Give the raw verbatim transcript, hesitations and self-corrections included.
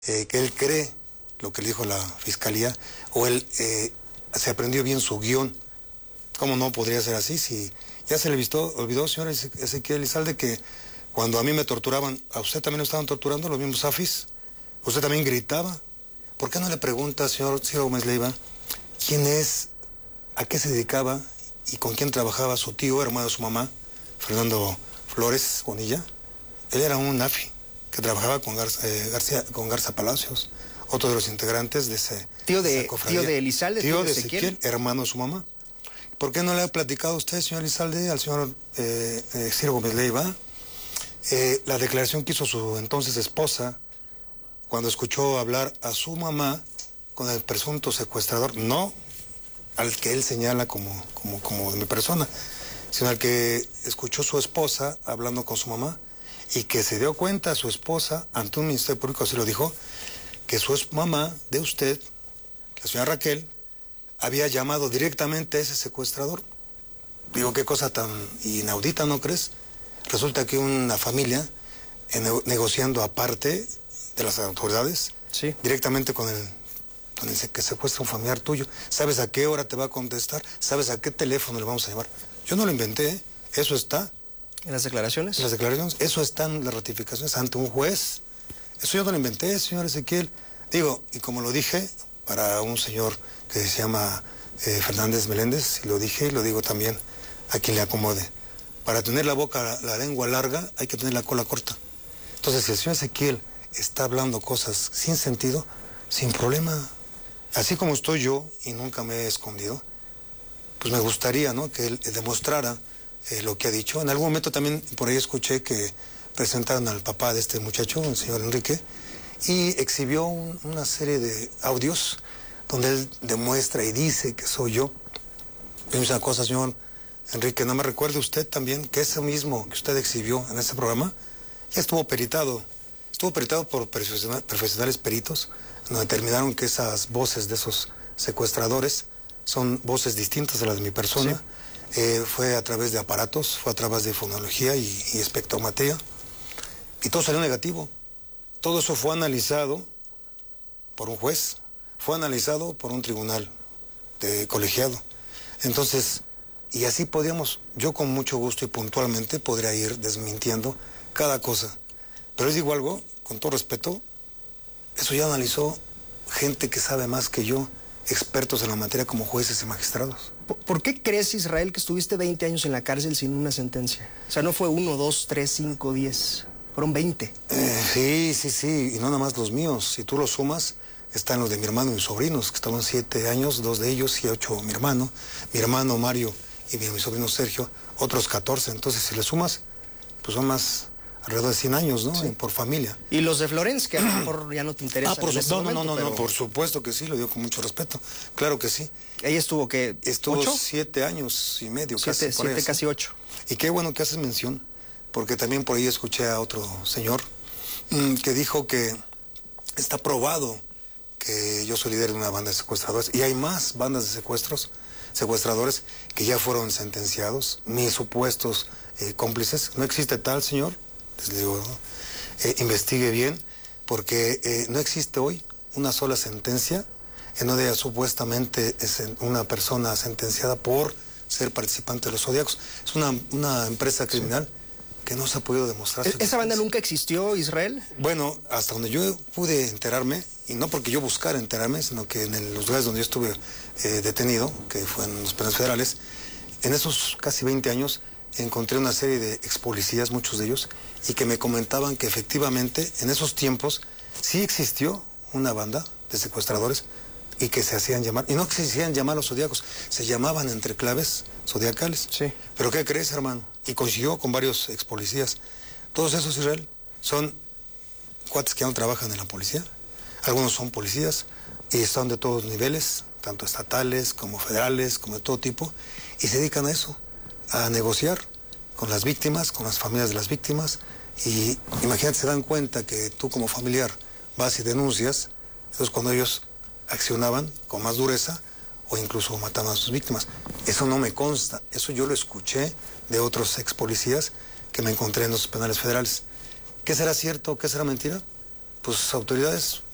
eh, que él cree lo que le dijo la fiscalía, o él eh, se aprendió bien su guión. ¿Cómo no podría ser así? Si ya se le visto, olvidó, señor Ezequiel Elizalde, que cuando a mí me torturaban, a usted también lo estaban torturando, los mismos Afis. Usted también gritaba. ¿Por qué no le pregunta, señor Ciro Gómez Leiva, quién es, a qué se dedicaba y con quién trabajaba su tío, hermano de su mamá, Fernando Flores Bonilla? Él era un Afi que trabajaba con Garza, eh, García, con Garza Palacios, otro de los integrantes de ese tío de, tío de Elizalde, tío, tío de Ezequiel, Ezequiel, hermano de su mamá. ¿Por qué no le ha platicado a usted, señor Elizalde, al señor eh, eh, Ciro Gómez Leiva, eh, la declaración que hizo su entonces esposa cuando escuchó hablar a su mamá con el presunto secuestrador, no al que él señala como, como, como de mi persona, sino al que escuchó su esposa hablando con su mamá y que se dio cuenta su esposa, ante un ministerio público así lo dijo, que su mamá de usted, la señora Raquel, había llamado directamente a ese secuestrador? Digo, qué cosa tan inaudita, ¿no crees? Resulta que una familia eh, negociando aparte de las autoridades, sí, directamente con el, con el que secuestra un familiar tuyo. ¿Sabes a qué hora te va a contestar? ¿Sabes a qué teléfono le vamos a llamar? Yo no lo inventé, ¿eh? Eso está. ¿En las declaraciones? En las declaraciones, eso está en las ratificaciones ante un juez. Eso yo no lo inventé, señor Ezequiel. Digo, y como lo dije, para un señor que se llama eh, Fernández Meléndez, y lo dije y lo digo también a quien le acomode. Para tener la boca, la, la lengua larga, hay que tener la cola corta. Entonces, si el señor Ezequiel está hablando cosas sin sentido, sin problema, así como estoy yo y nunca me he escondido, pues me gustaría, ¿no?, que él demostrara eh, lo que ha dicho. En algún momento también por ahí escuché que presentaron al papá de este muchacho, el señor Enrique, y exhibió un, una serie de audios donde él demuestra y dice que soy yo. Y una cosa, señor Enrique, no me recuerde usted también que ese mismo que usted exhibió en ese programa ya estuvo peritado, estuvo peritado por profesional, profesionales peritos, donde determinaron que esas voces de esos secuestradores son voces distintas a las de mi persona. Sí. Eh, fue a través de aparatos, fue a través de fonología y, y espectrometría, y todo salió negativo. Todo eso fue analizado por un juez, fue analizado por un tribunal de colegiado. Entonces, y así podíamos, yo con mucho gusto y puntualmente podría ir desmintiendo cada cosa. Pero les digo algo, con todo respeto, eso ya analizó gente que sabe más que yo, expertos en la materia como jueces y magistrados. ¿Por qué crees, Israel, que estuviste veinte años en la cárcel sin una sentencia? O sea, no fue uno, dos, tres, cinco, diez, fueron veinte. Eh, sí, sí, sí, y no nada más los míos. Si tú los sumas, están los de mi hermano y mis sobrinos, que estaban siete años, dos de ellos y ocho mi hermano, mi hermano Mario y mi, mi sobrino Sergio, otros catorce. Entonces, si le sumas, pues son más, alrededor de cien años, ¿no? Sí. Por familia. Y los de Florence, que a lo mejor ya no te interesan. Ah, por en su... no, momento, no, no, pero... no, por supuesto que sí, lo digo con mucho respeto. Claro que sí. Ella estuvo, ¿qué? Estuvo ¿ocho? siete años y medio, siete, casi. Por siete, ahí, casi ocho. Y qué bueno que haces mención, porque también por ahí escuché a otro señor mmm, que dijo que está probado que yo soy líder de una banda de secuestradores, y hay más bandas de secuestros, secuestradores que ya fueron sentenciados, mis supuestos eh, cómplices. No existe tal, señor, les digo, eh, investigue bien, porque eh, no existe hoy una sola sentencia en donde haya supuestamente es una persona sentenciada por ser participante de los Zodíacos. Es una, una empresa criminal sí. que no se ha podido demostrar. ¿Esa banda nunca existió, Israel? Bueno, hasta donde yo pude enterarme, y no porque yo buscara enterarme, sino que en el, los lugares donde yo estuve eh, detenido, que fue en los penales federales, en esos casi veinte años encontré una serie de ex policías, muchos de ellos, y que me comentaban que efectivamente en esos tiempos sí existió una banda de secuestradores y que se hacían llamar, y no que se hacían llamar los Zodíacos, se llamaban entre claves zodiacales. Sí. ¿Pero qué crees, hermano? Y coincidió con varios ex policías. Todos esos, Israel, son cuates que ya no trabajan en la policía. Algunos son policías y están de todos niveles, tanto estatales como federales, como de todo tipo, y se dedican a eso, a negociar con las víctimas, con las familias de las víctimas. Y imagínate, se dan cuenta que tú como familiar vas y denuncias, entonces cuando ellos accionaban con más dureza o incluso mataban a sus víctimas. Eso no me consta, eso yo lo escuché de otros ex policías que me encontré en los penales federales. ¿Qué será cierto, qué será mentira? Pues autoridades